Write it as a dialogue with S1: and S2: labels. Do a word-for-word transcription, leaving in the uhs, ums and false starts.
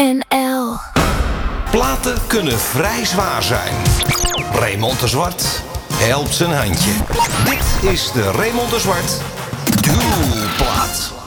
S1: N L.
S2: Platen kunnen vrij zwaar zijn. Raymond de Zwart helpt zijn handje. Dit is de Raymond de Zwart duwplaat.